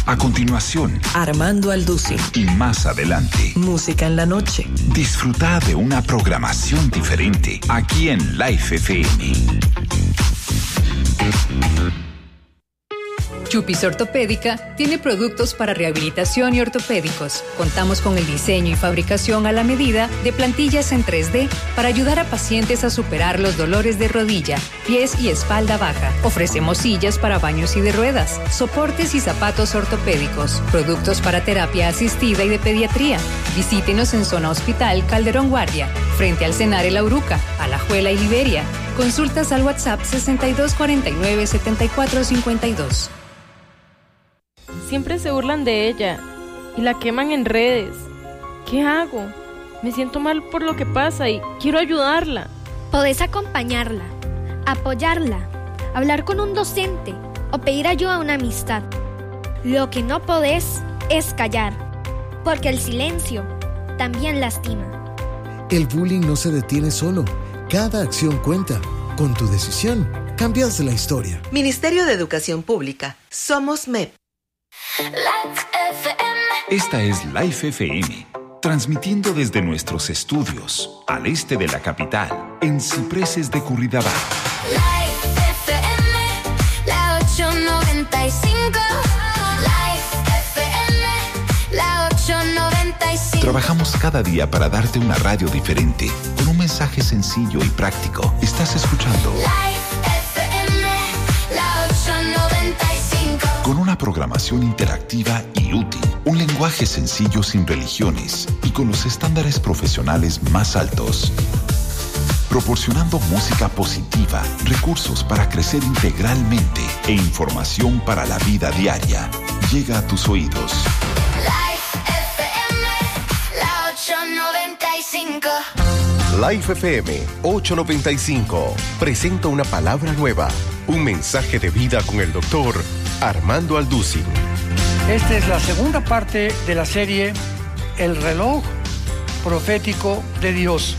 A continuación, Armando Alducin. Y más adelante, Música en la noche. Disfruta de una programación diferente aquí en Life FM. Chupis Ortopédica tiene productos para rehabilitación y ortopédicos. Contamos con el diseño y fabricación a la medida de plantillas en 3D para ayudar a pacientes a superar los dolores de rodilla, pies y espalda baja. Ofrecemos sillas para baños y de ruedas, soportes y zapatos ortopédicos, productos para terapia asistida y de pediatría. Visítenos en Zona Hospital Calderón Guardia, frente al Cenar La Uruca, Alajuela y Liberia. Consultas al WhatsApp 6249-7452. Siempre se burlan de ella y la queman en redes. ¿Qué hago? Me siento mal por lo que pasa y quiero ayudarla. Podés acompañarla, apoyarla, hablar con un docente o pedir ayuda a una amistad. Lo que no podés es callar, porque el silencio también lastima. El bullying no se detiene solo. Cada acción cuenta. Con tu decisión, cambias la historia. Ministerio de Educación Pública. Somos MEP. Esta es Life FM, transmitiendo desde nuestros estudios al este de la capital, en Cipreses de Curridabat. Life FM, la 895. Life FM, la 895. Trabajamos cada día para darte una radio diferente, con un mensaje sencillo y práctico. Estás escuchando Life FM, la 895. Con una programación interactiva y útil, un lenguaje sencillo sin religiones y con los estándares profesionales más altos. Proporcionando música positiva, recursos para crecer integralmente e información para la vida diaria. Llega a tus oídos. Life FM, la 895. Life FM 895 presenta una palabra nueva, un mensaje de vida con el doctor Armando Alducin. Esta es la segunda parte de la serie El reloj profético de Dios.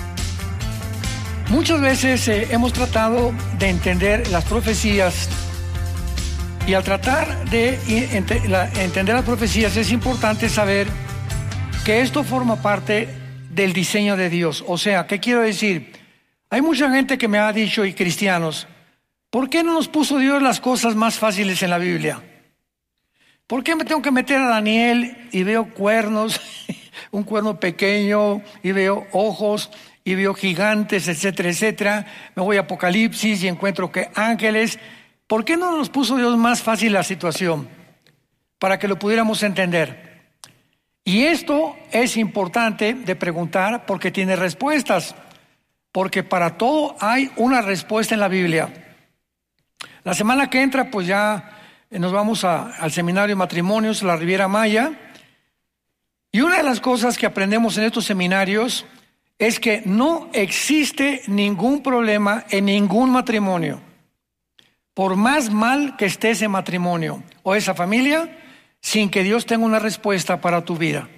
Muchas veces hemos tratado de entender las profecías y al tratar de entender las profecías es importante saber que esto forma parte del diseño de Dios. O sea, ¿qué quiero decir? Hay mucha gente que me ha dicho, y cristianos, ¿por qué no nos puso Dios las cosas más fáciles en la Biblia? ¿Por qué me tengo que meter a Daniel y veo cuernos, un cuerno pequeño, y veo ojos, y veo gigantes, etcétera, etcétera? Me voy a Apocalipsis y encuentro que ángeles. ¿Por qué no nos puso Dios más fácil la situación? Para que lo pudiéramos entender. Y esto es importante de preguntar porque tiene respuestas. Porque para todo hay una respuesta en la Biblia. La semana que entra, pues ya nos vamos al seminario de matrimonios, la Riviera Maya. Y una de las cosas que aprendemos en estos seminarios es que no existe ningún problema en ningún matrimonio. Por más mal que esté ese matrimonio o esa familia, sin que Dios tenga una respuesta para tu vida.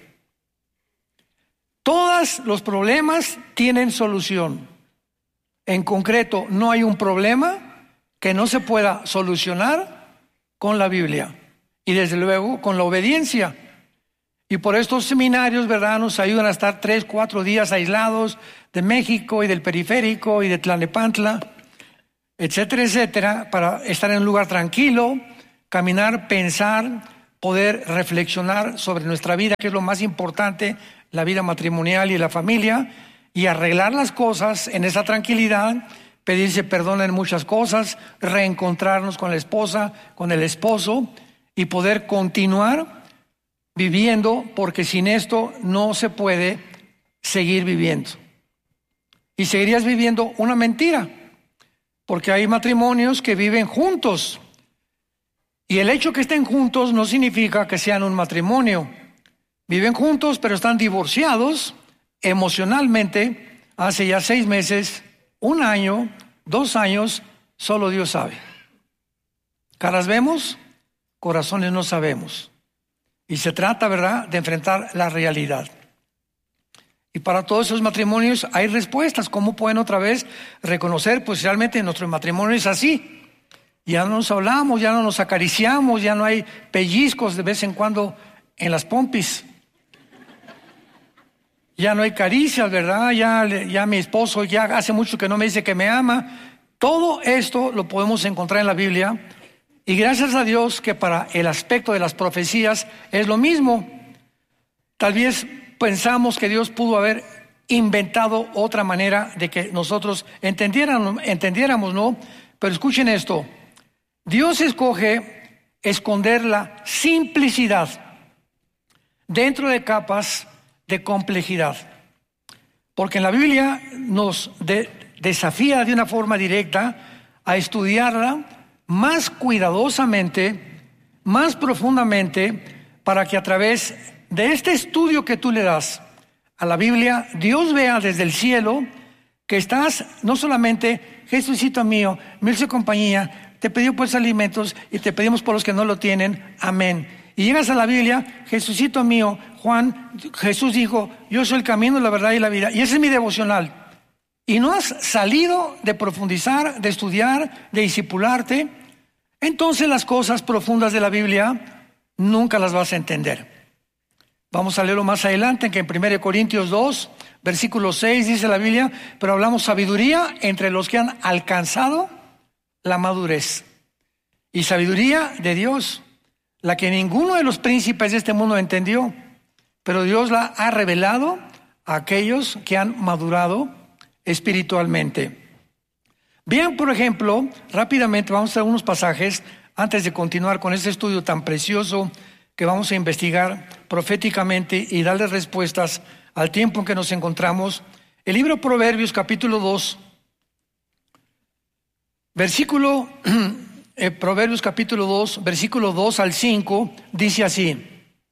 Todos los problemas tienen solución. En concreto, no hay un problema que no se pueda solucionar con la Biblia y desde luego con la obediencia. Y por estos seminarios, ¿verdad?, nos ayudan a estar 3-4 días aislados de México y del periférico y de Tlalnepantla, etcétera, etcétera, para estar en un lugar tranquilo, caminar, pensar, poder reflexionar sobre nuestra vida, que es lo más importante, la vida matrimonial y la familia, y arreglar las cosas en esa tranquilidad, pedirse perdón en muchas cosas, reencontrarnos con la esposa, con el esposo, y poder continuar viviendo, porque sin esto no se puede seguir viviendo. Y seguirías viviendo una mentira, porque hay matrimonios que viven juntos. Y el hecho que estén juntos no significa que sean un matrimonio. Viven juntos, pero están divorciados emocionalmente hace ya 6 meses, 1 año, 2 años, solo Dios sabe. Caras vemos, corazones no sabemos. Y se trata, ¿verdad?, de enfrentar la realidad. Y para todos esos matrimonios hay respuestas. ¿Cómo pueden otra vez reconocer, pues realmente nuestro matrimonio es así? Ya no nos hablamos, ya no nos acariciamos, ya no hay pellizcos de vez en cuando en las pompis. Ya no hay caricias, ¿verdad? Ya mi esposo ya hace mucho que no me dice que me ama. Todo esto lo podemos encontrar en la Biblia. Y gracias a Dios que para el aspecto de las profecías es lo mismo. Tal vez pensamos que Dios pudo haber inventado otra manera de que nosotros entendiéramos, ¿no? Pero escuchen esto. Dios escoge esconder la simplicidad dentro de capas de complejidad. Porque en la Biblia nos desafía de una forma directa a estudiarla más cuidadosamente, más profundamente, para que a través de este estudio que tú le das a la Biblia, Dios vea desde el cielo que estás no solamente, Jesucito mío, me hizo compañía, te pedí pues alimentos y te pedimos por los que no lo tienen, amén. Y llegas a la Biblia, Jesucito mío, Jesús dijo, yo soy el camino, la verdad y la vida. Y ese es mi devocional. Y no has salido de profundizar, de estudiar, de discipularte, entonces las cosas profundas de la Biblia nunca las vas a entender. Vamos a leerlo más adelante, que en 1 Corintios 2, versículo 6 dice la Biblia, pero hablamos sabiduría entre los que han alcanzado la madurez. Y sabiduría de Dios, la que ninguno de los príncipes de este mundo entendió, pero Dios la ha revelado a aquellos que han madurado espiritualmente. Vean, por ejemplo, rápidamente vamos a algunos pasajes antes de continuar con este estudio tan precioso que vamos a investigar proféticamente y darle respuestas al tiempo en que nos encontramos. El libro Proverbios capítulo 2, Proverbios capítulo 2, versículo 2 al 5, dice así: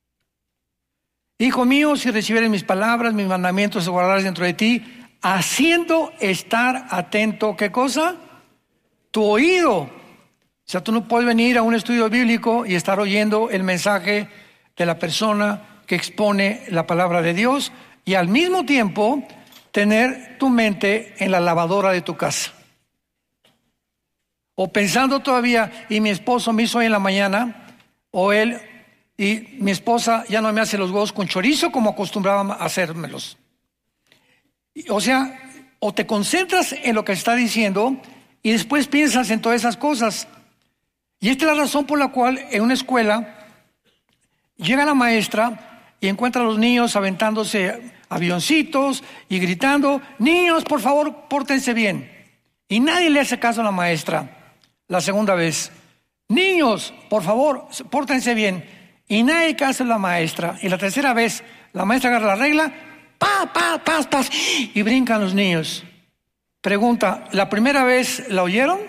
Hijo mío, si recibieres mis palabras, mis mandamientos, se guardarás dentro de ti, haciendo estar atento, ¿qué cosa? Tu oído. O sea, tú no puedes venir a un estudio bíblico y estar oyendo el mensaje de la persona que expone la palabra de Dios y al mismo tiempo tener tu mente en la lavadora de tu casa. O pensando todavía, y mi esposo me hizo hoy en la mañana, o él, y mi esposa ya no me hace los huevos con chorizo como acostumbraba a hacérmelos. O sea, o te concentras en lo que está diciendo y después piensas en todas esas cosas. Y esta es la razón por la cual en una escuela llega la maestra y encuentra a los niños aventándose avioncitos y gritando, niños, por favor, pórtense bien. Y nadie le hace caso a la maestra. La segunda vez, niños, por favor, pórtense bien. Y nadie caso a la maestra. Y la tercera vez, la maestra agarra la regla, pas, y brincan los niños. Pregunta, ¿la primera vez la oyeron?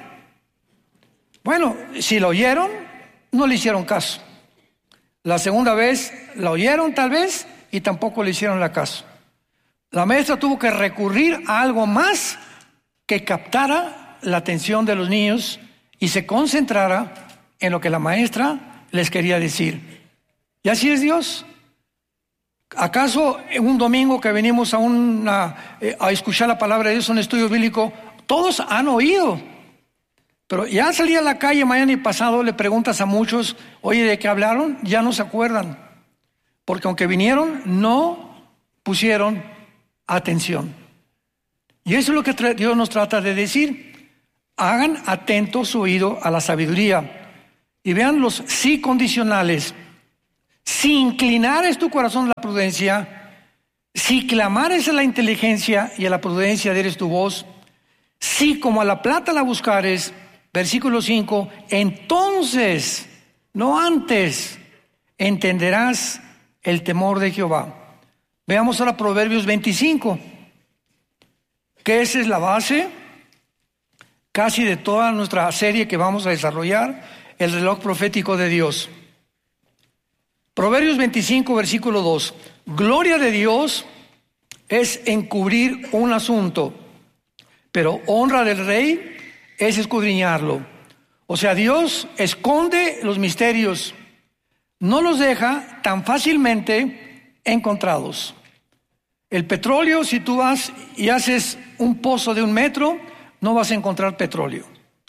Bueno, si la oyeron, no le hicieron caso. La segunda vez la oyeron tal vez y tampoco le hicieron la caso. La maestra tuvo que recurrir a algo más que captara la atención de los niños y se concentrara en lo que la maestra les quería decir. Y así es Dios. ¿Acaso en un domingo que venimos a escuchar la palabra de Dios, un estudio bíblico, todos han oído? Pero ya salí a la calle mañana y pasado, le preguntas a muchos, oye, ¿de qué hablaron? Ya no se acuerdan. Porque aunque vinieron, no pusieron atención. Y eso es lo que Dios nos trata de decir. Hagan atento su oído a la sabiduría. Y vean los sí condicionales. Si inclinares tu corazón a la prudencia, si clamares a la inteligencia y a la prudencia dieres tu voz, si como a la plata la buscares, versículo 5, entonces, no antes, entenderás el temor de Jehová. Veamos ahora Proverbios 25, que esa es la base casi de toda nuestra serie que vamos a desarrollar, el reloj profético de Dios. Proverbios 25, versículo 2. Gloria de Dios es encubrir un asunto, pero honra del rey es escudriñarlo. O sea, Dios esconde los misterios, no los deja tan fácilmente encontrados. El petróleo, si tú vas y haces un pozo de 1 metro, no vas a encontrar petróleo.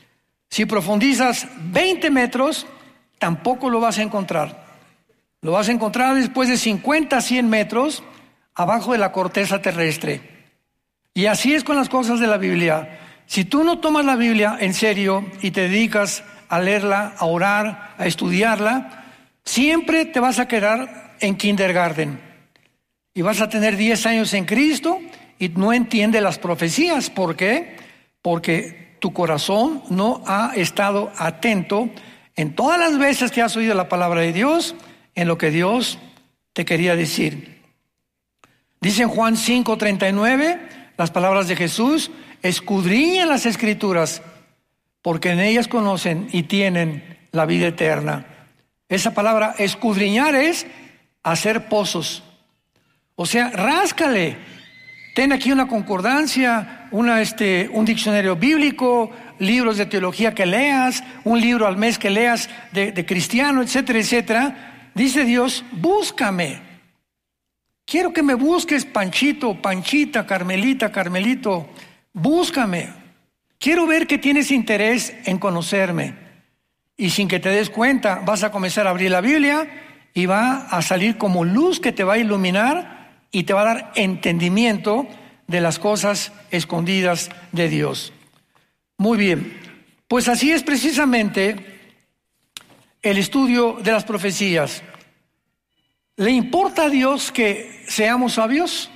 Si profundizas 20 metros, tampoco lo vas a encontrar. Lo vas a encontrar después de 50 a 100 metros abajo de la corteza terrestre. Y así es con las cosas de la Biblia. Si tú no tomas la Biblia en serio y te dedicas a leerla, a orar, a estudiarla, siempre te vas a quedar en kindergarten. Y vas a tener 10 años en Cristo y no entiendes las profecías. ¿Por qué? Porque tu corazón no ha estado atento en todas las veces que has oído la palabra de Dios, en lo que Dios te quería decir. Dice en Juan 5:39, las palabras de Jesús: escudriñen las Escrituras, porque en ellas conocen y tienen la vida eterna. Esa palabra escudriñar es hacer pozos. O sea, ráscale. Ten aquí una concordancia, un diccionario bíblico, libros de teología que leas, un libro al mes que leas de cristiano, etcétera, etcétera. Dice Dios: búscame. Quiero que me busques, Panchito, Panchita, Carmelita, Carmelito. Búscame. Quiero ver que tienes interés en conocerme. Y sin que te des cuenta, vas a comenzar a abrir la Biblia y va a salir como luz que te va a iluminar y te va a dar entendimiento de las cosas escondidas de Dios. Muy bien, pues así es precisamente el estudio de las profecías. ¿Le importa a Dios que seamos sabios?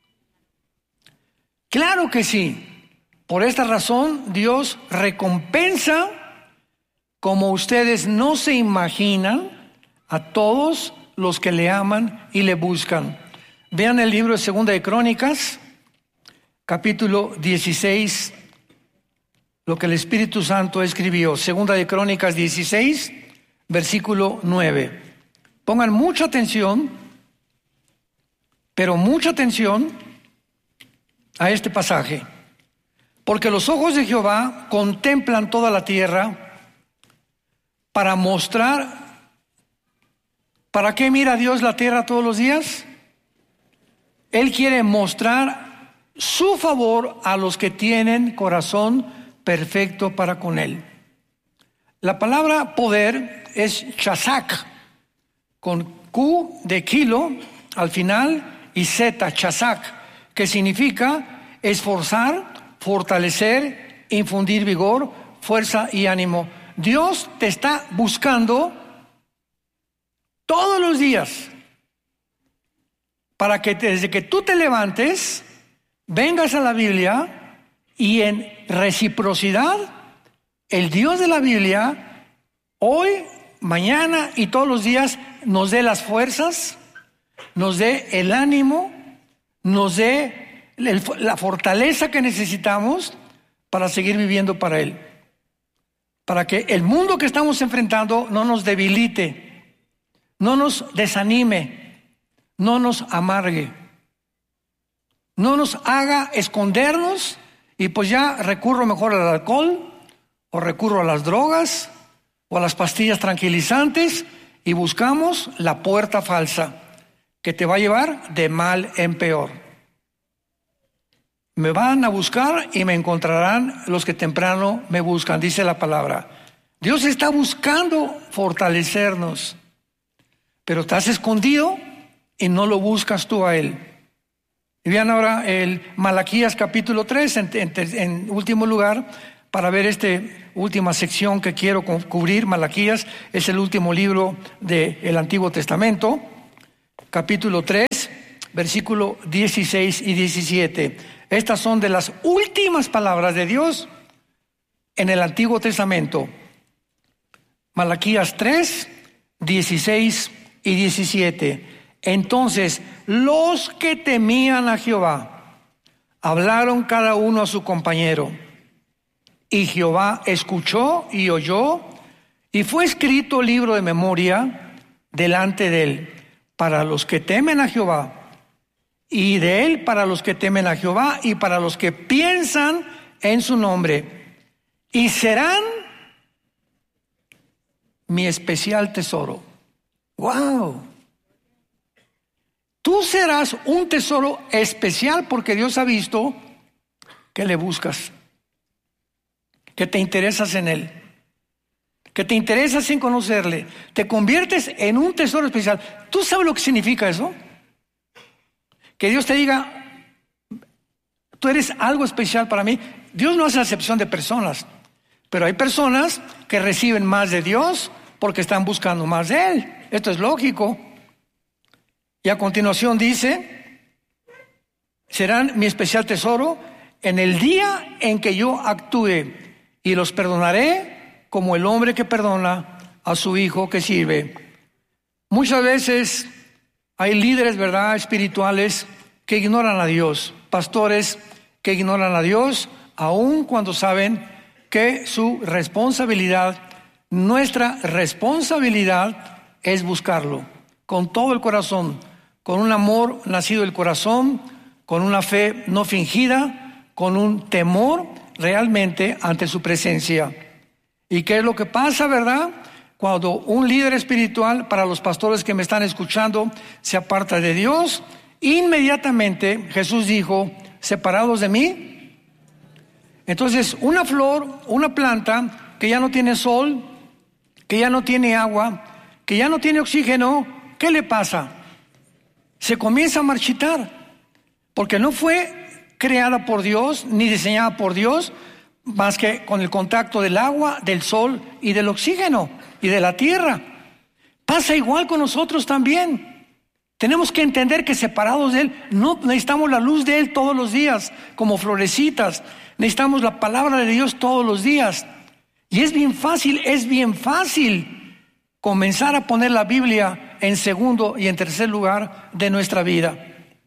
Claro que sí. Por esta razón, Dios recompensa, como ustedes no se imaginan, a todos los que le aman y le buscan. Vean el libro de Segunda de Crónicas, capítulo 16, lo que el Espíritu Santo escribió. Segunda de Crónicas 16, versículo 9. Pongan mucha atención, pero mucha atención a este pasaje. Porque los ojos de Jehová contemplan toda la tierra para mostrar. ¿Para qué mira Dios la tierra todos los días? Él quiere mostrar su favor a los que tienen corazón perfecto para con Él. La palabra poder es chazak, con Q de kilo al final y Z, chazak, que significa esforzar, fortalecer, infundir vigor, fuerza y ánimo. Dios te está buscando todos los días para que desde que tú te levantes, vengas a la Biblia y en reciprocidad, el Dios de la Biblia, hoy, mañana y todos los días, nos dé las fuerzas, nos dé el ánimo, nos dé la fortaleza que necesitamos para seguir viviendo para Él. Para que el mundo que estamos enfrentando no nos debilite, no nos desanime, no nos amargue, no nos haga escondernos y pues ya recurro mejor al alcohol o recurro a las drogas o a las pastillas tranquilizantes y buscamos la puerta falsa que te va a llevar de mal en peor. Me van a buscar y me encontrarán los que temprano me buscan, dice la palabra. Dios está buscando fortalecernos, pero estás escondido y no lo buscas tú a Él. Y vean ahora el Malaquías capítulo 3, en último lugar, para ver esta última sección que quiero cubrir. Malaquías es el último libro del Antiguo Testamento, capítulo 3, versículo 16 y 17. Estas son de las últimas palabras de Dios en el Antiguo Testamento. Malaquías 3, 16 y 17. Entonces, los que temían a Jehová hablaron cada uno a su compañero, y Jehová escuchó y oyó, y fue escrito libro de memoria delante de él, para los que temen a Jehová, y de él para los que temen a Jehová, y para los que piensan en su nombre, y serán mi especial tesoro. ¡Wow! Tú serás un tesoro especial porque Dios ha visto que le buscas, que te interesas en Él. que te interesas en conocerle, te conviertes en un tesoro especial. ¿Tú sabes lo que significa eso? Que Dios te diga, tú eres algo especial para mí. Dios no hace acepción de personas, pero hay personas que reciben más de Dios porque están buscando más de Él. Esto es lógico. Y a continuación dice, serán mi especial tesoro en el día en que yo actúe y los perdonaré como el hombre que perdona a su hijo que sirve. Muchas veces hay líderes, ¿verdad?, espirituales que ignoran a Dios, pastores que ignoran a Dios, aun cuando saben que su responsabilidad, nuestra responsabilidad es buscarlo con todo el corazón, con un amor nacido del corazón, con una fe no fingida, con un temor realmente ante su presencia. ¿Y qué es lo que pasa, verdad? Cuando un líder espiritual, para los pastores que me están escuchando, se aparta de Dios, inmediatamente Jesús dijo, separados de mí. Entonces, una flor, una planta que ya no tiene sol, que ya no tiene agua, que ya no tiene oxígeno, ¿qué le pasa? Se comienza a marchitar, porque no fue creada por Dios, ni diseñada por Dios, más que con el contacto del agua, del sol y del oxígeno y de la tierra. Pasa igual con nosotros también. Tenemos que entender que separados de Él, no necesitamos la luz de Él todos los días, como florecitas. Necesitamos la palabra de Dios todos los días. Y es bien fácil comenzar a poner la Biblia en segundo y en tercer lugar de nuestra vida.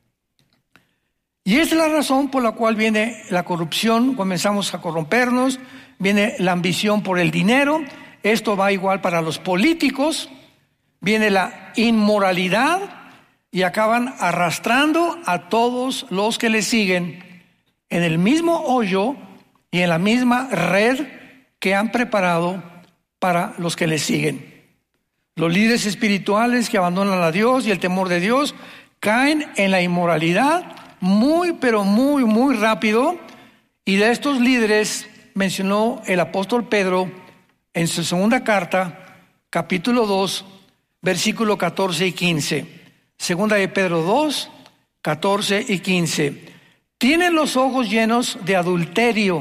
Y esta es la razón por la cual viene la corrupción, comenzamos a corrompernos, viene la ambición por el dinero, esto va igual para los políticos, viene la inmoralidad y acaban arrastrando a todos los que le siguen en el mismo hoyo y en la misma red que han preparado para los que le siguen. Los líderes espirituales que abandonan a Dios y el temor de Dios caen en la inmoralidad muy rápido, y de estos líderes mencionó el apóstol Pedro en su segunda carta, capítulo 2, versículo 14 y 15. Segunda de Pedro 2, 14 y 15. Tienen los ojos llenos de adulterio,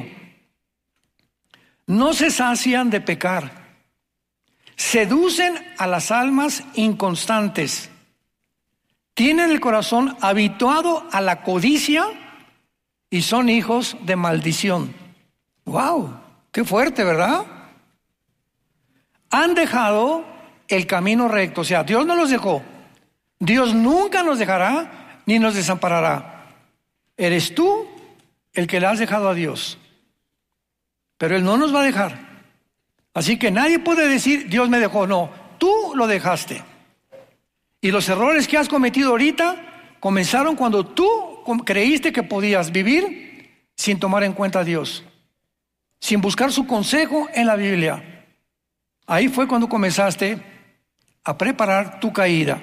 no se sacian de pecar, seducen a las almas inconstantes, tienen el corazón habituado a la codicia y son hijos de maldición. ¡Wow! ¡Qué fuerte!, ¿verdad? Han dejado el camino recto. O sea, Dios no los dejó. Dios nunca nos dejará ni nos desamparará. Eres tú el que le has dejado a Dios. Pero Él no nos va a dejar. Así que nadie puede decir, Dios me dejó. No, tú lo dejaste. Y los errores que has cometido ahorita comenzaron cuando tú creíste que podías vivir sin tomar en cuenta a Dios, sin buscar su consejo en la Biblia. Ahí fue cuando comenzaste a preparar tu caída.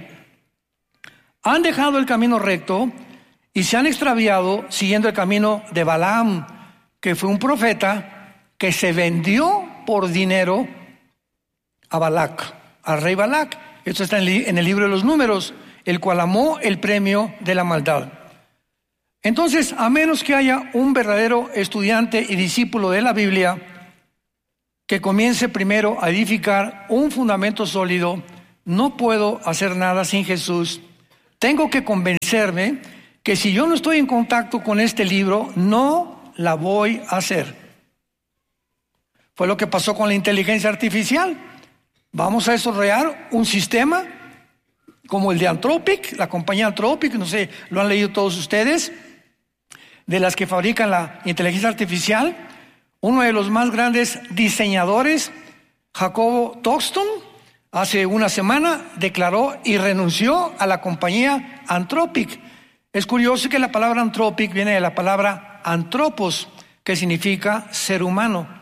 Han dejado el camino recto y se han extraviado siguiendo el camino de Balaam, que fue un profeta que se vendió por dinero a Balac, al rey Balac. Esto está en el libro de los Números, el cual amó el premio de la maldad. Entonces, a menos que haya un verdadero estudiante y discípulo de la Biblia que comience primero a edificar un fundamento sólido, no puedo hacer nada sin Jesús. Tengo que convencerme que si yo no estoy en contacto con este libro, no la voy a hacer. Fue lo que pasó con la inteligencia artificial. Vamos a desarrollar un sistema como el de Anthropic, la compañía Anthropic, no sé, lo han leído todos ustedes, de las que fabrican la inteligencia artificial. Uno de los más grandes diseñadores, Jacobo Townsend, hace una semana declaró y renunció a la compañía Anthropic. Es curioso que la palabra Anthropic viene de la palabra anthropos, que significa ser humano.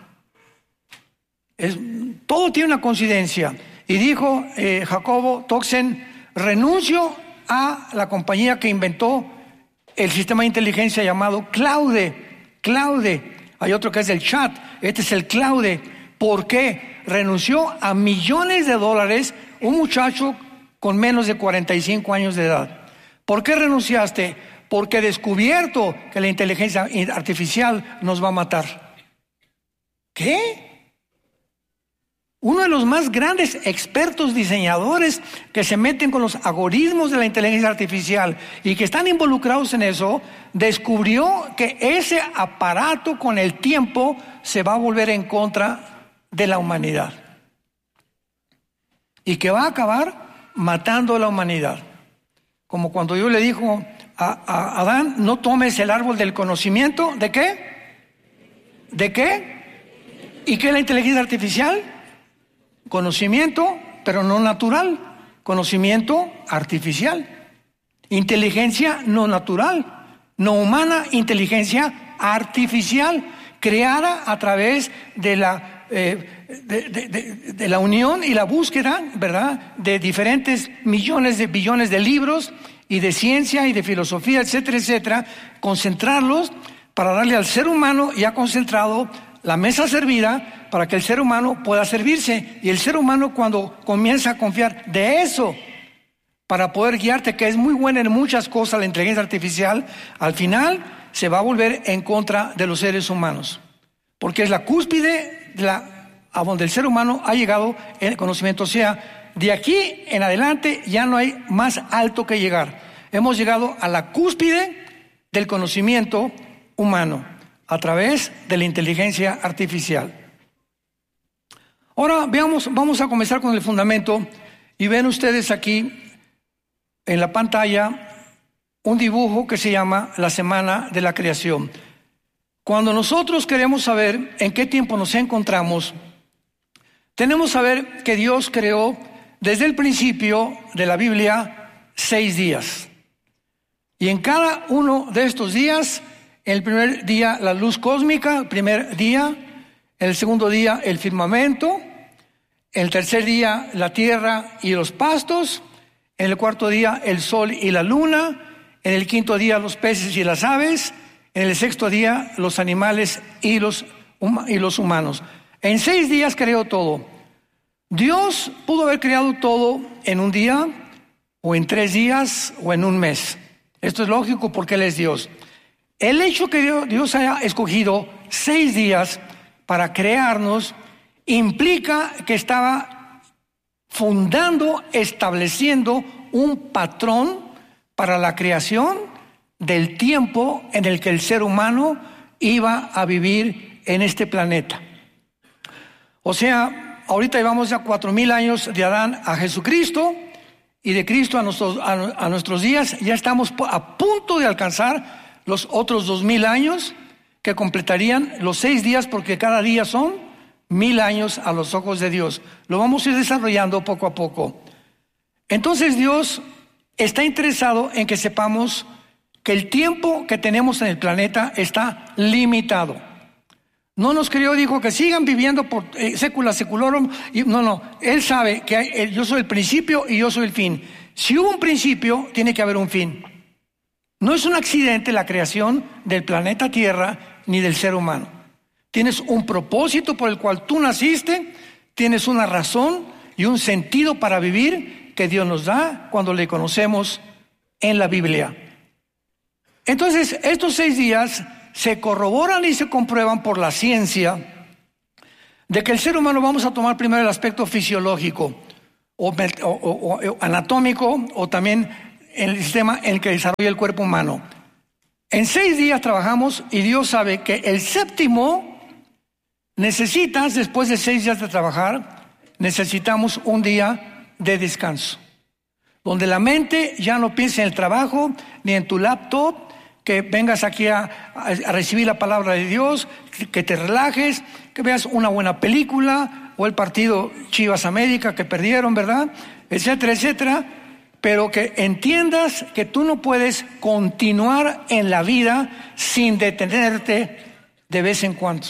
Todo tiene una coincidencia. Y dijo Jacobo Townsend, renuncio a la compañía que inventó el sistema de inteligencia llamado Claude. Hay otro que es el chat, este es el Claude. ¿Por qué? renunció a millones de dólares un muchacho con menos de 45 años de edad. ¿Por qué renunciaste? Porque he descubierto que la inteligencia artificial nos va a matar. ¿Qué? Uno de los más grandes expertos diseñadores que se meten con los algoritmos de la inteligencia artificial y que están involucrados en eso, descubrió que ese aparato con el tiempo se va a volver en contra de la humanidad y que va a acabar matando a la humanidad. Como cuando Dios le dijo a Adán, no tomes el árbol del conocimiento, ¿de qué? ¿De qué? ¿Y qué es la inteligencia artificial? Conocimiento, pero no natural. Conocimiento artificial. Inteligencia no natural, no humana, inteligencia artificial, creada a través de la unión y la búsqueda, ¿verdad?, de diferentes millones de billones de libros y de ciencia y de filosofía, etcétera, etcétera, concentrarlos para darle al ser humano ya concentrado la mesa servida para que el ser humano pueda servirse. Y el ser humano, cuando comienza a confiar de eso para poder guiarte, que es muy buena en muchas cosas la inteligencia artificial, al final se va a volver en contra de los seres humanos, porque es la cúspide a donde el ser humano ha llegado en el conocimiento. O sea, de aquí en adelante ya no hay más alto que llegar. Hemos llegado a la cúspide del conocimiento humano a través de la inteligencia artificial. Ahora vamos a comenzar con el fundamento, y ven ustedes aquí en la pantalla un dibujo que se llama la semana de la creación. Cuando nosotros queremos saber en qué tiempo nos encontramos, tenemos que saber que Dios creó desde el principio de la Biblia 6 días. Y en cada uno de estos días, el primer día la luz cósmica, el primer día, el segundo día el firmamento, el tercer día la tierra y los pastos, en el cuarto día el sol y la luna, en el quinto día los peces y las aves, en el sexto día los animales y los humanos. En 6 días creó todo. Dios pudo haber creado todo en un día, o en 3 días, o en un mes. Esto es lógico porque Él es Dios. El hecho que Dios haya escogido 6 días para crearnos implica que estaba fundando, estableciendo un patrón para la creación del tiempo en el que el ser humano iba a vivir en este planeta. O sea, ahorita llevamos ya 4,000 años de Adán a Jesucristo, y de Cristo a nuestros días ya estamos a punto de alcanzar los otros 2,000 años que completarían los 6 días, porque cada día son 1,000 años a los ojos de Dios. Lo vamos a ir desarrollando poco a poco. Entonces Dios está interesado en que sepamos que el tiempo que tenemos en el planeta está limitado. No nos creó, dijo que sigan viviendo por secula seculorum. No, Él sabe que yo soy el principio y yo soy el fin. Si hubo un principio, tiene que haber un fin. No es un accidente la creación del planeta Tierra ni del ser humano. Tienes un propósito por el cual tú naciste, tienes una razón y un sentido para vivir que Dios nos da cuando le conocemos en la Biblia. Entonces, estos 6 días se corroboran y se comprueban por la ciencia de que el ser humano, vamos a tomar primero el aspecto fisiológico o anatómico, o también el sistema en el que desarrolla el cuerpo humano. En 6 días trabajamos, y Dios sabe que el séptimo necesitas, después de 6 días de trabajar, necesitamos un día de descanso, donde la mente ya no piense en el trabajo ni en tu laptop, que vengas aquí a recibir la palabra de Dios, que te relajes, que veas una buena película, o el partido Chivas América que perdieron, ¿verdad?, etcétera, etcétera, pero que entiendas que tú no puedes continuar en la vida sin detenerte de vez en cuando.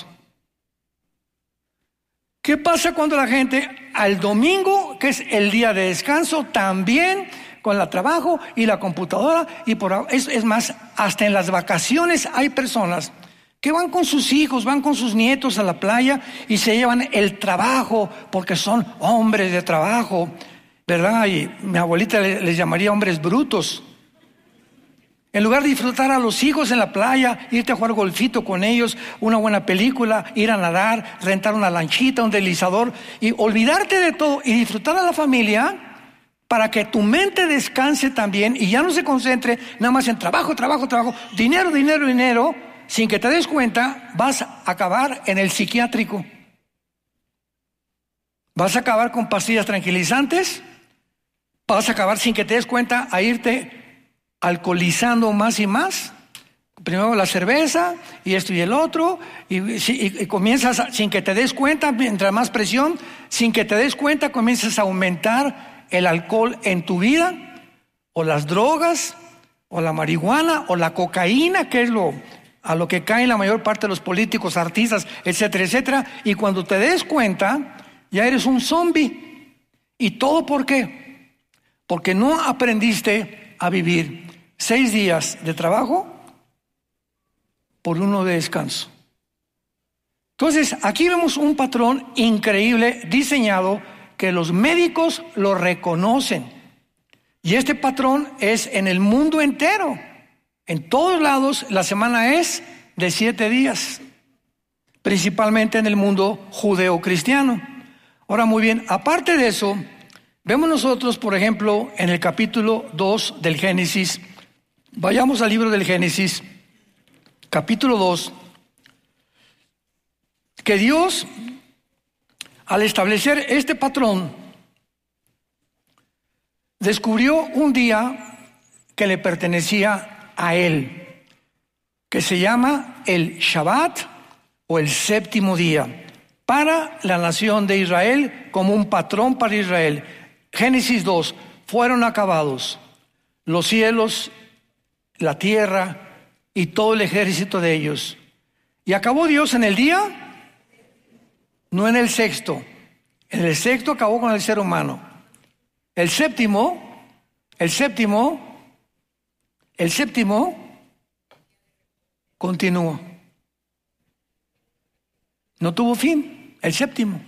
¿Qué pasa cuando la gente al domingo, que es el día de descanso, también con el trabajo y la computadora, y es más, hasta en las vacaciones hay personas que van con sus hijos, van con sus nietos a la playa y se llevan el trabajo porque son hombres de trabajo, ¿verdad? Y mi abuelita les llamaría hombres brutos. En lugar de disfrutar a los hijos en la playa, irte a jugar golfito con ellos, una buena película, ir a nadar, rentar una lanchita, un deslizador y olvidarte de todo y disfrutar a la familia para que tu mente descanse también y ya no se concentre nada más en trabajo, dinero, sin que te des cuenta, vas a acabar en el psiquiátrico. Vas a acabar con pastillas tranquilizantes, vas a acabar sin que te des cuenta a irte alcoholizando más y más, primero la cerveza y esto y el otro, y comienzas sin que te des cuenta, mientras más presión, sin que te des cuenta comienzas a aumentar el alcohol en tu vida, o las drogas, o la marihuana, o la cocaína, que es a lo que caen la mayor parte de los políticos, artistas, etcétera, etcétera, y cuando te des cuenta, ya eres un zombie. ¿Y todo por qué? Porque no aprendiste a vivir 6 días de trabajo por 1 de descanso. Entonces, aquí vemos un patrón increíble diseñado que los médicos lo reconocen. Y este patrón es en el mundo entero. En todos lados la semana es de 7 días, principalmente en el mundo judeo-cristiano. Ahora, muy bien, aparte de eso, vemos nosotros, por ejemplo, en el capítulo 2 del Génesis. Vayamos al libro del Génesis, capítulo 2, que Dios, al establecer este patrón, descubrió un día que le pertenecía a Él, que se llama el Shabbat o el séptimo día, para la nación de Israel como un patrón para Israel. Génesis 2, fueron acabados los cielos, la tierra y todo el ejército de ellos. Y acabó Dios en el día, no en el sexto. En el sexto acabó con el ser humano. El séptimo continuó. No tuvo fin, el séptimo.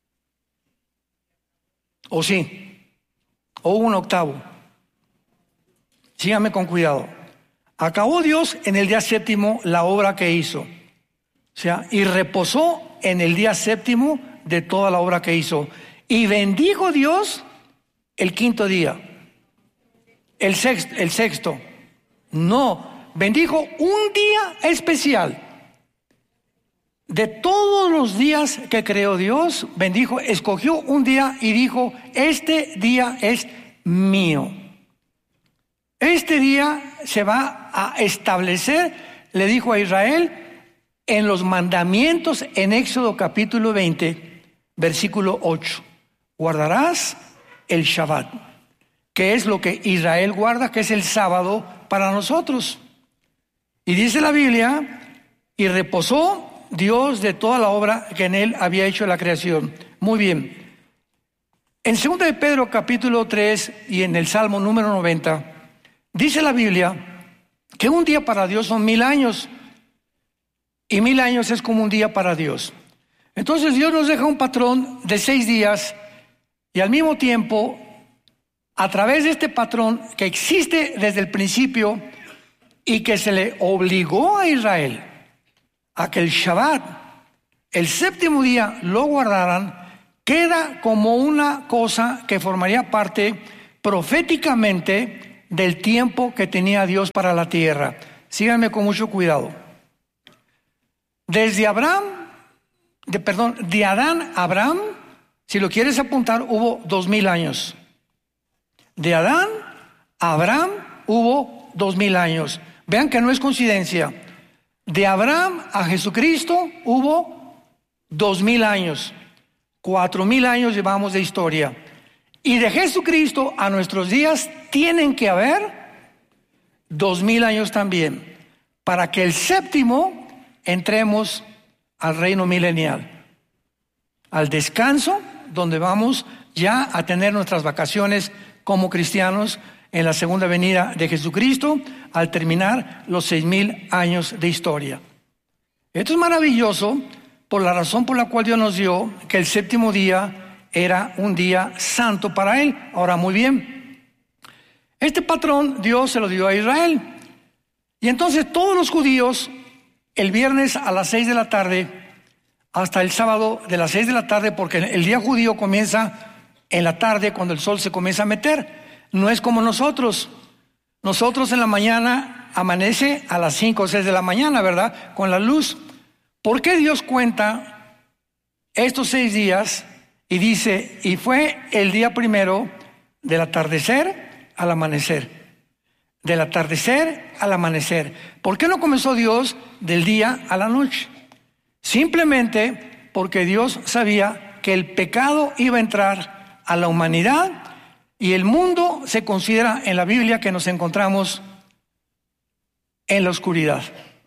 ¿O sí? ¿O hubo un octavo? Síganme con cuidado. Acabó Dios en el día séptimo la obra que hizo. O sea, y reposó en el día séptimo de toda la obra que hizo. Y bendijo Dios el quinto día. El sexto. No, bendijo un día especial. De todos los días que creó Dios, bendijo, escogió un día y dijo, este día es mío. Este día se va a establecer, le dijo a Israel, en los mandamientos en Éxodo capítulo 20, versículo 8. Guardarás el Shabbat, que es lo que Israel guarda, que es el sábado para nosotros. Y dice la Biblia, y reposó Dios de toda la obra que en él había hecho la creación. Muy bien. En 2 de Pedro capítulo 3 y en el Salmo número 90, dice la Biblia que un día para Dios son 1000 años y 1000 años es como un día para Dios. Entonces Dios nos deja un patrón de 6 días y al mismo tiempo, a través de este patrón que existe desde el principio y que se le obligó a Israel a que el Shabbat, el séptimo día, lo guardaran, queda como una cosa que formaría parte proféticamente del tiempo que tenía Dios para la tierra. Síganme con mucho cuidado. Desde de Adán a Abraham, si lo quieres apuntar, hubo 2000 años. De Adán a Abraham hubo 2000 años. Vean que no es coincidencia. De Abraham a Jesucristo hubo 2000 años. 4000 años llevamos de historia. Y de Jesucristo a nuestros días tienen que haber 2000 años también, para que el séptimo entremos al reino milenial, al descanso, donde vamos ya a tener nuestras vacaciones como cristianos en la segunda venida de Jesucristo, al terminar los 6000 años de historia. Esto es maravilloso por la razón por la cual Dios nos dio que el séptimo día era un día santo para Él. Ahora, muy bien, este patrón Dios se lo dio a Israel. Y entonces todos los judíos, el viernes a las 6 de la tarde, hasta el sábado de las 6 de la tarde, porque el día judío comienza en la tarde cuando el sol se comienza a meter. No es como nosotros. Nosotros en la mañana amanece a las 5 o 6 de la mañana, ¿verdad? Con la luz. ¿Por qué Dios cuenta estos 6 días y dice, y fue el día primero del atardecer al amanecer? Del atardecer al amanecer. ¿Por qué no comenzó Dios del día a la noche? Simplemente porque Dios sabía que el pecado iba a entrar a la humanidad y el mundo se considera en la Biblia que nos encontramos en la oscuridad.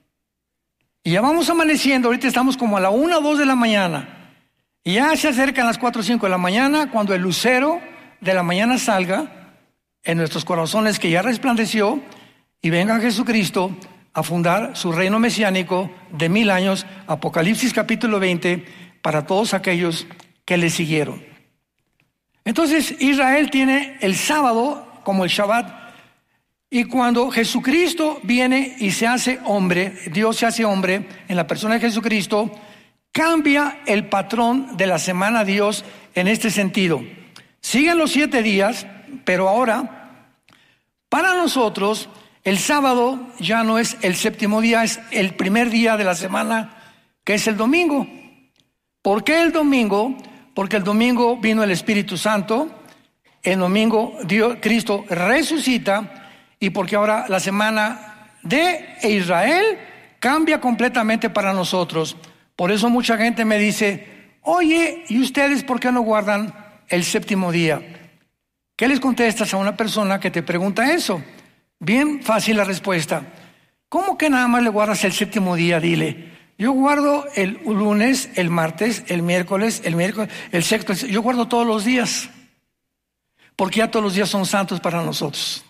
Y ya vamos amaneciendo, ahorita estamos como a la 1 o 2 de la mañana. Y ya se acercan las 4 o 5 de la mañana cuando el lucero de la mañana salga en nuestros corazones que ya resplandeció y venga Jesucristo a fundar su reino mesiánico de 1000 años, Apocalipsis capítulo 20, para todos aquellos que le siguieron. Entonces Israel tiene el sábado como el Shabbat, y cuando Jesucristo viene y se hace hombre, Dios se hace hombre en la persona de Jesucristo, cambia el patrón de la semana Dios en este sentido. Siguen los 7 días, pero ahora, para nosotros, el sábado ya no es el séptimo día, es el primer día de la semana, que es el domingo. ¿Por qué el domingo? Porque el domingo vino el Espíritu Santo, el domingo Cristo resucita, y porque ahora la semana de Israel cambia completamente para nosotros. Por eso mucha gente me dice, oye, ¿y ustedes por qué no guardan el séptimo día? ¿Qué les contestas a una persona que te pregunta eso? Bien fácil la respuesta. ¿Cómo que nada más le guardas el séptimo día? Dile, yo guardo el lunes, el martes, el miércoles, el sexto, yo guardo todos los días, porque ya todos los días son santos para nosotros.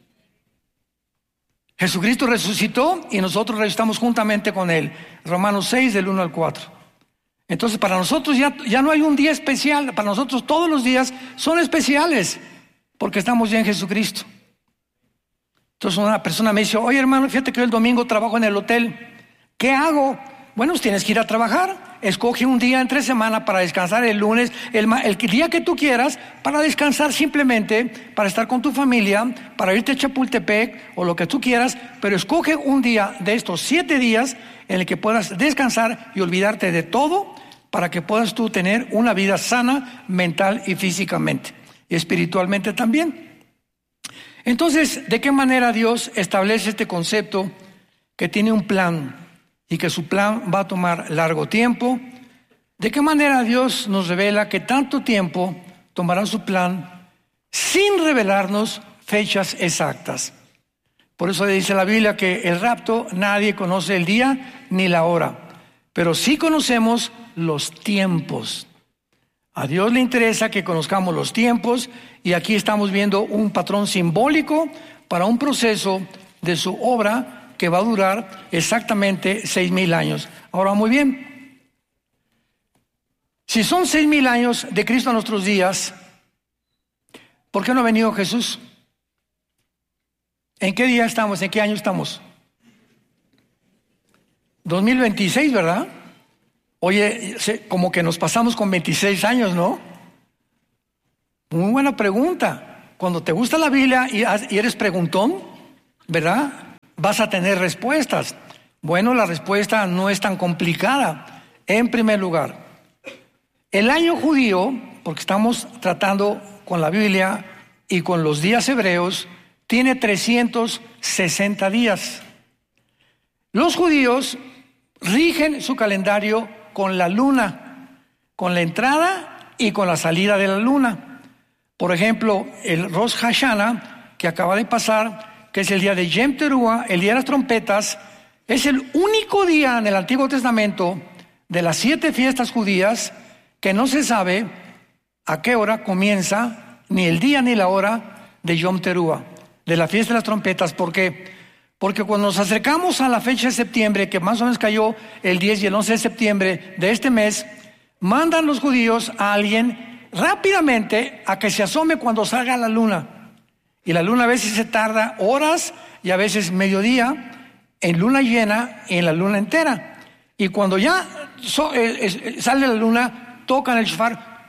Jesucristo resucitó y nosotros resucitamos juntamente con Él. Romanos 6, del 1 al 4. Entonces para nosotros ya no hay un día especial, para nosotros todos los días son especiales, porque estamos ya en Jesucristo. Entonces una persona me dice, oye hermano, fíjate que yo el domingo trabajo en el hotel, ¿qué hago? Bueno, tienes que ir a trabajar, escoge un día entre semana para descansar, el lunes, el día que tú quieras, para descansar simplemente, para estar con tu familia, para irte a Chapultepec o lo que tú quieras, pero escoge un día de estos 7 días en el que puedas descansar y olvidarte de todo, para que puedas tú tener una vida sana, mental y físicamente, y espiritualmente también. Entonces, ¿de qué manera Dios establece este concepto que tiene un plan y que su plan va a tomar largo tiempo? ¿De qué manera Dios nos revela que tanto tiempo tomará su plan sin revelarnos fechas exactas? Por eso dice la Biblia que el rapto nadie conoce el día ni la hora, pero sí conocemos los tiempos. A Dios le interesa que conozcamos los tiempos, y aquí estamos viendo un patrón simbólico para un proceso de su obra que va a durar exactamente 6,000 años. Ahora, muy bien, si son 6,000 años de Cristo a nuestros días, ¿por qué no ha venido Jesús? ¿En qué día estamos? ¿En qué año estamos? 2026, ¿verdad? Oye, como que nos pasamos con 26 años, ¿no? Muy buena pregunta. Cuando te gusta la Biblia y eres preguntón, ¿verdad?, vas a tener respuestas. Bueno, la respuesta no es tan complicada. En primer lugar, el año judío, porque estamos tratando con la Biblia y con los días hebreos, tiene 360 días. Los judíos rigen su calendario con la luna, con la entrada y con la salida de la luna. Por ejemplo, el Rosh Hashanah, que acaba de pasar, que es el día de Yom Teruah, el día de las trompetas, es el único día en el Antiguo Testamento de las 7 fiestas judías que no se sabe a qué hora comienza, ni el día ni la hora de Yom Teruah, de la fiesta de las trompetas. ¿Por qué? Porque cuando nos acercamos a la fecha de septiembre, que más o menos cayó el 10 y el 11 de septiembre de este mes, mandan los judíos a alguien rápidamente a que se asome cuando salga la luna. Y la luna a veces se tarda horas y a veces mediodía en luna llena y en la luna entera. Y cuando ya sale la luna, tocan el shofar,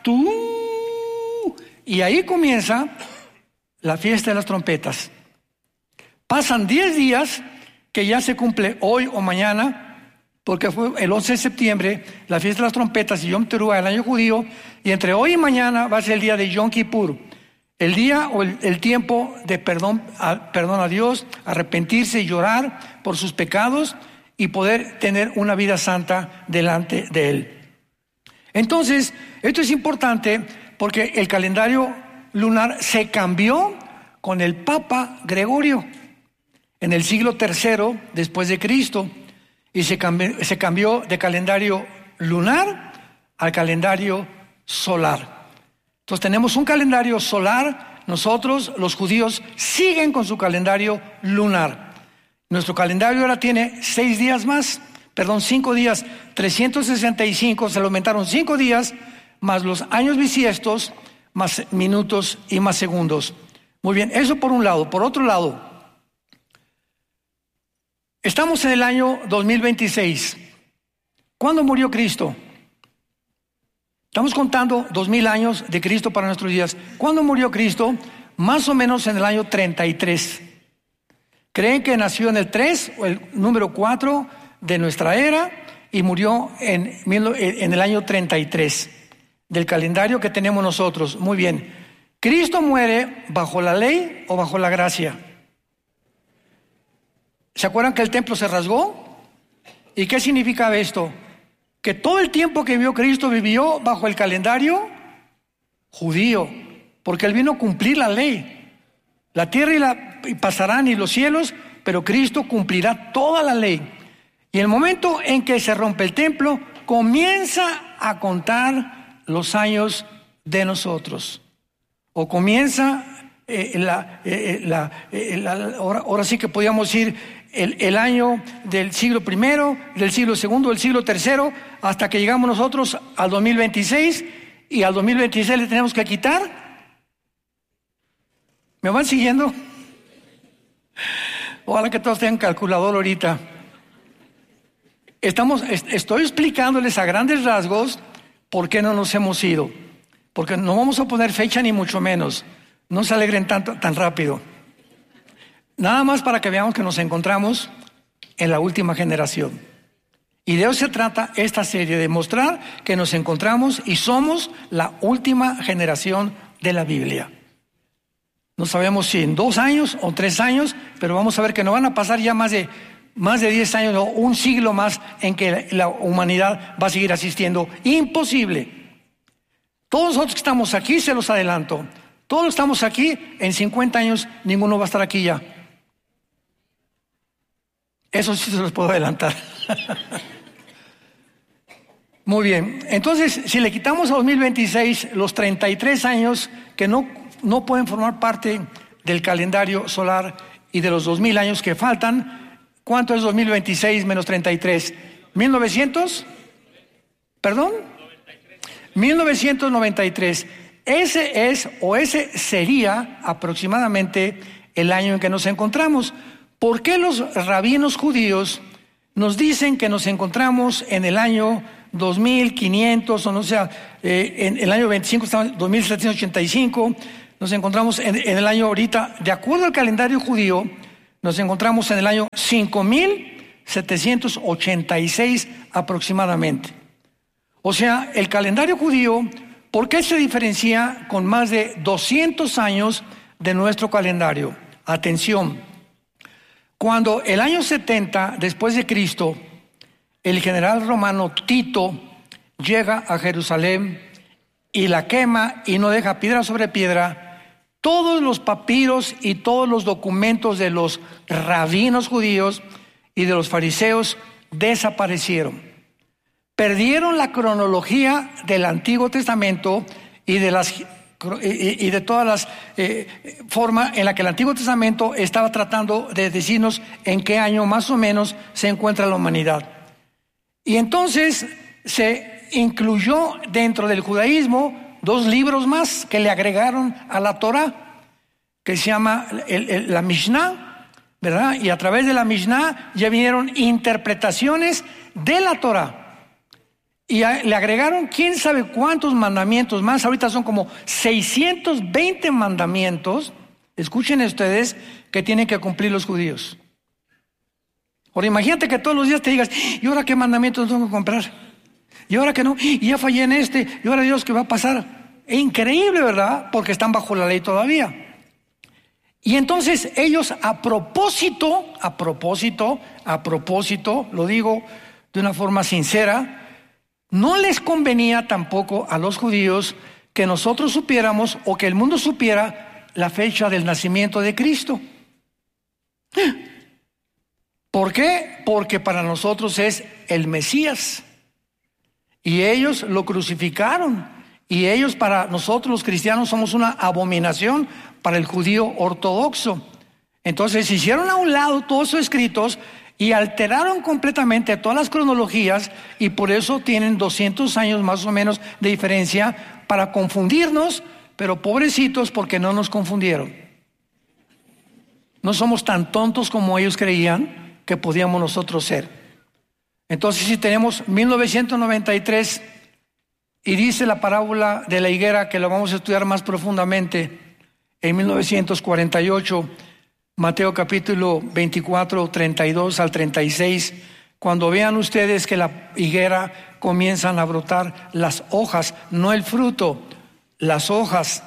y ahí comienza la fiesta de las trompetas. Pasan 10 días que ya se cumple hoy o mañana, porque fue el 11 de septiembre, la fiesta de las trompetas y Yom Teruah, el año judío, y entre hoy y mañana va a ser el día de Yom Kippur, el día o el tiempo de perdón a Dios, arrepentirse y llorar por sus pecados y poder tener una vida santa delante de Él. Entonces, esto es importante porque el calendario lunar se cambió con el Papa Gregorio en el siglo III después de Cristo, y se cambió de calendario lunar al calendario solar. Entonces tenemos un calendario solar, nosotros los judíos siguen con su calendario lunar. Nuestro calendario ahora tiene 5 días, 365, se lo aumentaron 5 días, más los años bisiestos, más minutos y más segundos. Muy bien, eso por un lado. Por otro lado, estamos en el año 2026. ¿Cuándo murió Cristo? Estamos contando 2000 años de Cristo para nuestros días. ¿Cuándo murió Cristo? Más o menos en el año 33. Creen que nació en el 3 o el número 4 de nuestra era y murió en el año 33 del calendario que tenemos nosotros. Muy bien. ¿Cristo muere bajo la ley o bajo la gracia? ¿Se acuerdan que el templo se rasgó? ¿Y qué significaba esto? Que todo el tiempo que vivió Cristo vivió bajo el calendario judío, porque Él vino a cumplir la ley. La tierra y pasarán y los cielos, pero Cristo cumplirá toda la ley. Y el momento en que se rompe el templo, comienza a contar los años de nosotros. O comienza, ahora sí que podríamos decir, el año del siglo I, del siglo II, del siglo III, hasta que llegamos nosotros al 2026, y al 2026 le tenemos que quitar. ¿Me van siguiendo? Ojalá que todos tengan calculador ahorita. Estoy explicándoles a grandes rasgos por qué no nos hemos ido. Porque no vamos a poner fecha ni mucho menos. No se alegren tan rápido. Nada más para que veamos que nos encontramos en la última generación. Y de eso se trata esta serie, de mostrar que nos encontramos y somos la última generación de la Biblia. No sabemos si en 2 años o 3 años, pero vamos a ver que no van a pasar ya más de 10 años o un siglo más en que la humanidad va a seguir asistiendo. Imposible. Todos nosotros que estamos aquí, se los adelanto, todos los que estamos aquí, en 50 años ninguno va a estar aquí ya. Eso sí se los puedo adelantar. Muy bien, entonces si le quitamos a 2026 los 33 años que no pueden formar parte del calendario solar y de los 2000 años que faltan, ¿cuánto es 2026 menos 33? ¿1900? ¿Perdón? 1993. Ese sería aproximadamente el año en que nos encontramos. ¿Por qué los rabinos judíos nos dicen que nos encontramos en el año 2500, o no sea, en el año 25 estamos en 2785, nos encontramos en el año ahorita, de acuerdo al calendario judío, nos encontramos en el año 5786 aproximadamente. O sea, el calendario judío, ¿por qué se diferencia con más de 200 años de nuestro calendario? Atención, cuando el año 70 después de Cristo, el general romano Tito llega a Jerusalén y la quema y no deja piedra sobre piedra, todos los papiros y todos los documentos de los rabinos judíos y de los fariseos desaparecieron. Perdieron la cronología del Antiguo Testamento y de las y de todas las formas en la que el Antiguo Testamento estaba tratando de decirnos en qué año más o menos se encuentra la humanidad. Y entonces se incluyó dentro del judaísmo 2 libros más que le agregaron a la Torah, que se llama la Mishnah, ¿verdad? Y a través de la Mishnah ya vinieron interpretaciones de la Torah. Y le agregaron quién sabe cuántos mandamientos más. Ahorita son como 620 mandamientos, escuchen ustedes, que tienen que cumplir los judíos. Ahora imagínate que todos los días te digas, ¿y ahora qué mandamientos tengo que comprar? ¿Y ahora que no? Y ya fallé en este, ¿y ahora Dios qué va a pasar? Es increíble, ¿verdad? Porque están bajo la ley todavía. Y entonces ellos a propósito, lo digo de una forma sincera, no les convenía tampoco a los judíos que nosotros supiéramos o que el mundo supiera la fecha del nacimiento de Cristo. ¿Por qué? Porque para nosotros es el Mesías. Y ellos lo crucificaron. Y ellos para nosotros los cristianos somos una abominación para el judío ortodoxo. Entonces hicieron a un lado todos sus escritos y alteraron completamente todas las cronologías, y por eso tienen 200 años más o menos de diferencia para confundirnos, pero pobrecitos porque no nos confundieron. No somos tan tontos como ellos creían que podíamos nosotros ser. Entonces si tenemos 1993 y dice la parábola de la higuera, que lo vamos a estudiar más profundamente en 1948, Mateo capítulo 24, 32 al 36, cuando vean ustedes que la higuera comienzan a brotar las hojas, no el fruto, las hojas,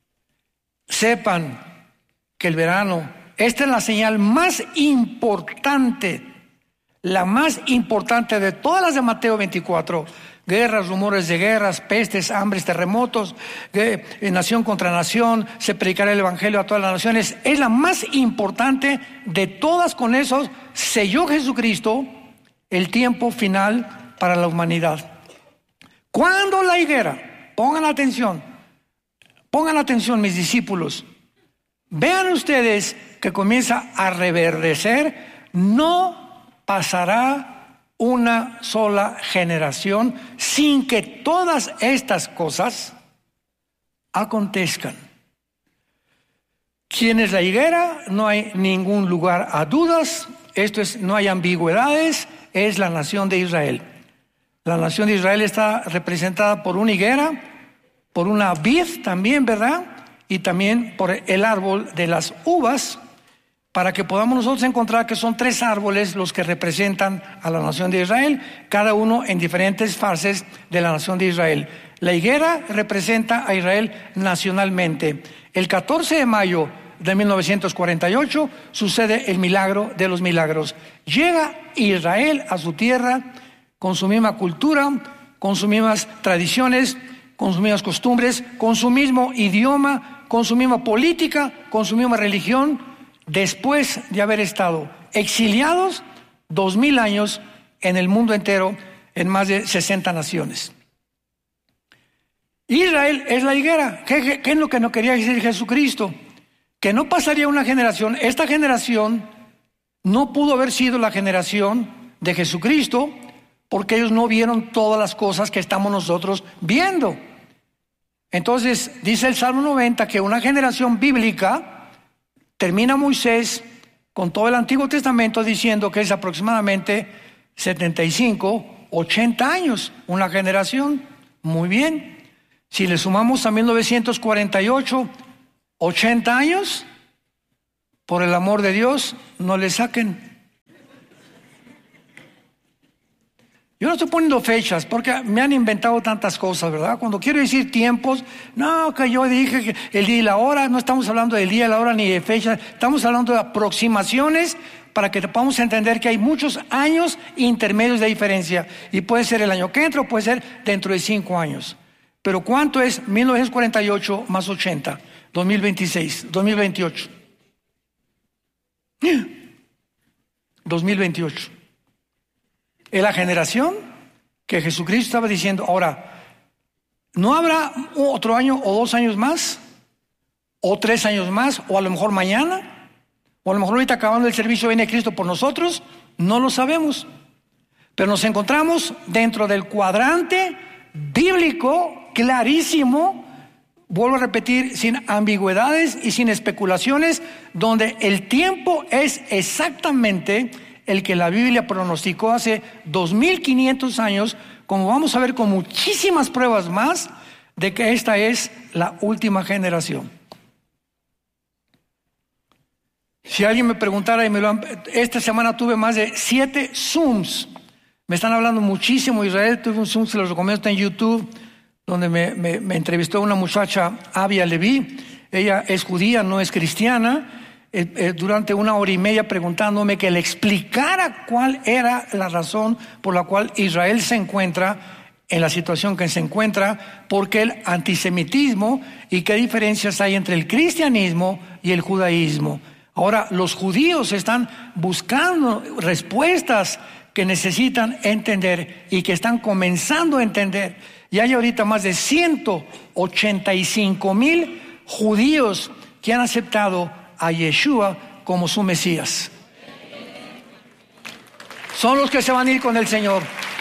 sepan que el verano, esta es la señal más importante, la más importante de todas las de Mateo 24, guerras, rumores de guerras, pestes, hambres, terremotos, nación contra nación, se predicará el evangelio a todas las naciones. Es la más importante de todas. Con eso selló Jesucristo el tiempo final para la humanidad. Cuando la higuera, pongan atención mis discípulos, vean ustedes que comienza a reverdecer, no pasará una sola generación sin que todas estas cosas acontezcan. ¿Quién es la higuera? No hay ningún lugar a dudas. No hay ambigüedades. Es la nación de Israel. La nación de Israel está representada por una higuera, por una vid también, ¿verdad? Y también por el árbol de las uvas, para que podamos nosotros encontrar que son 3 árboles los que representan a la nación de Israel, cada uno en diferentes fases de la nación de Israel. La higuera representa a Israel nacionalmente. El 14 de mayo de 1948 sucede el milagro de los milagros. Llega Israel a su tierra con su misma cultura, con sus mismas tradiciones, con sus mismas costumbres, con su mismo idioma, con su misma política, con su misma religión, después de haber estado exiliados 2000 años en el mundo entero, en más de 60 naciones. Israel es la higuera. ¿Qué es lo que no quería decir Jesucristo? Que no pasaría una generación. Esta generación no pudo haber sido la generación de Jesucristo, porque ellos no vieron todas las cosas que estamos nosotros viendo. Entonces dice el Salmo 90 que una generación bíblica termina Moisés con todo el Antiguo Testamento diciendo que es aproximadamente 75, 80 años, una generación. Muy bien. Si le sumamos a 1948, 80 años, por el amor de Dios, no le saquen. Yo no estoy poniendo fechas porque me han inventado tantas cosas, ¿verdad? Cuando quiero decir tiempos, no, que yo dije que el día y la hora, no estamos hablando del día y la hora ni de fechas, estamos hablando de aproximaciones para que podamos entender que hay muchos años intermedios de diferencia. Y puede ser el año que entra o puede ser dentro de 5 años. Pero ¿cuánto es 1948 más 80? 2026, 2028. 2028. Es la generación que Jesucristo estaba diciendo. Ahora, ¿No habrá otro año o 2 años más? ¿O 3 años más? ¿O a lo mejor mañana? ¿O a lo mejor ahorita acabando el servicio viene Cristo por nosotros? No lo sabemos. Pero nos encontramos dentro del cuadrante bíblico clarísimo, vuelvo a repetir, sin ambigüedades y sin especulaciones, donde el tiempo es exactamente el que la Biblia pronosticó hace 2500 años, como vamos a ver con muchísimas pruebas más, de que esta es la última generación. Si alguien me preguntara, esta semana tuve más de 7 Zooms. Me están hablando muchísimo. Israel, tuve un Zoom, se los recomiendo, está en YouTube, donde me entrevistó una muchacha, Avia Leví. Ella es judía, no es cristiana. Durante 1 hora y media preguntándome que le explicara cuál era la razón por la cual Israel se encuentra en la situación que se encuentra, porque el antisemitismo y qué diferencias hay entre el cristianismo y el judaísmo. Ahora, los judíos están buscando respuestas que necesitan entender y que están comenzando a entender. Y hay ahorita más de 185,000 judíos que han aceptado a Yeshua como su Mesías. Son los que se van a ir con el Señor.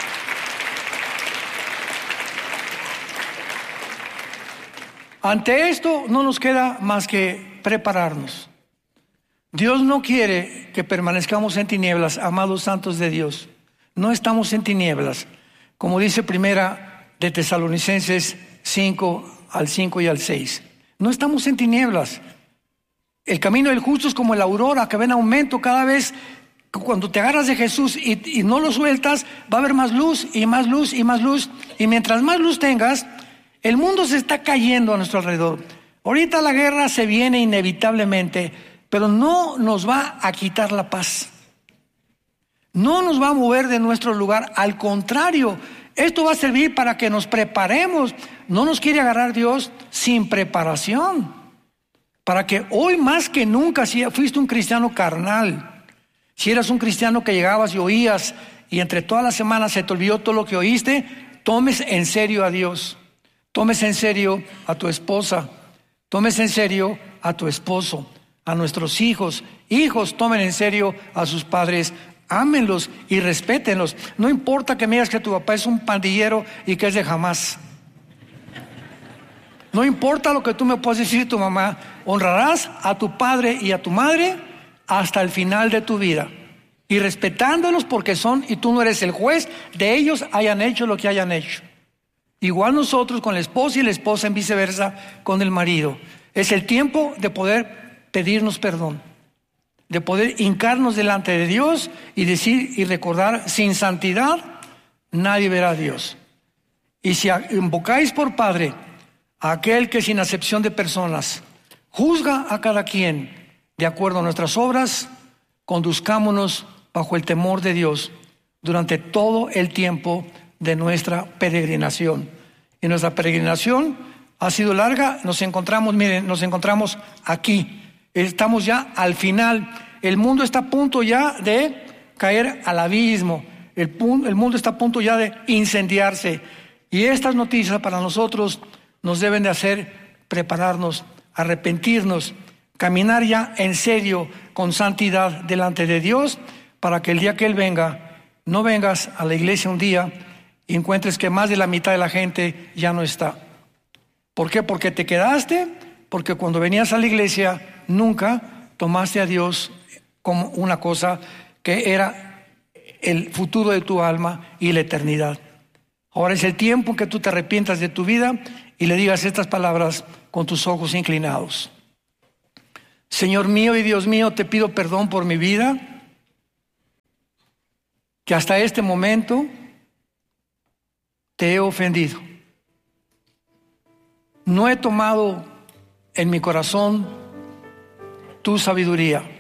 Ante esto no nos queda más que prepararnos. Dios no quiere que permanezcamos en tinieblas, amados santos de Dios. No estamos en tinieblas, como dice Primera de Tesalonicenses 5 al 5 y al 6. No estamos en tinieblas. El camino del justo es como la aurora que va en aumento cada vez. Cuando te agarras de Jesús y no lo sueltas, va a haber más luz y más luz y más luz. Y mientras más luz tengas, el mundo se está cayendo a nuestro alrededor. Ahorita la guerra se viene inevitablemente, pero no nos va a quitar la paz. No nos va a mover de nuestro lugar. Al contrario, esto va a servir para que nos preparemos. No nos quiere agarrar Dios sin preparación. Para que hoy más que nunca, si fuiste un cristiano carnal, si eras un cristiano que llegabas y oías y entre todas las semanas se te olvidó todo lo que oíste, tomes en serio a Dios. Tomes en serio a tu esposa. Tomes en serio a tu esposo, a nuestros hijos. Hijos, tomen en serio a sus padres. Ámenlos y respétenlos. No importa que me digas que tu papá es un pandillero y que es de Hamás. No importa lo que tú me puedas decir tu mamá. Honrarás a tu padre y a tu madre hasta el final de tu vida. Y respetándolos porque son, y tú no eres el juez de ellos, hayan hecho lo que hayan hecho. Igual nosotros con la esposa y la esposa en viceversa con el marido. Es el tiempo de poder pedirnos perdón, de poder hincarnos delante de Dios y decir y recordar: sin santidad nadie verá a Dios. Y si invocáis por Padre a aquel que sin acepción de personas juzga a cada quien de acuerdo a nuestras obras, conduzcámonos bajo el temor de Dios durante todo el tiempo de nuestra peregrinación. Y nuestra peregrinación ha sido larga. Nos encontramos aquí. Estamos ya al final. El mundo está a punto ya de caer al abismo. El mundo está a punto ya de incendiarse. Y estas noticias para nosotros nos deben de hacer prepararnos, arrepentirnos, caminar ya en serio con santidad delante de Dios, para que el día que Él venga, no vengas a la iglesia un día y encuentres que más de la mitad de la gente ya no está. ¿Por qué? Porque te quedaste, porque cuando venías a la iglesia nunca tomaste a Dios como una cosa que era el futuro de tu alma y la eternidad. Ahora es el tiempo en que tú te arrepientas de tu vida y le digas estas palabras con tus ojos inclinados. Señor mío y Dios mío, te pido perdón por mi vida, que hasta este momento te he ofendido. No he tomado en mi corazón tu sabiduría.